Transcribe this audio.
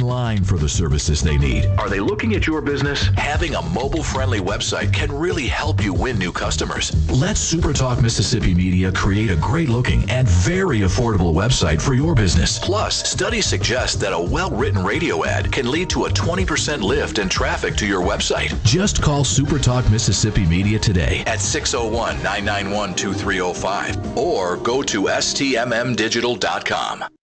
line for the services they need. Are they looking at your business? Having a mobile-friendly website can really help you win new customers. Let SuperTalk Mississippi Media create a great-looking and very affordable website for your business. Plus, studies suggest that a well-written radio ad can lead to a 20% lift in traffic to your website. Just call SuperTalk Mississippi Media today at 601-991-2305 or go to stmmdigital.com.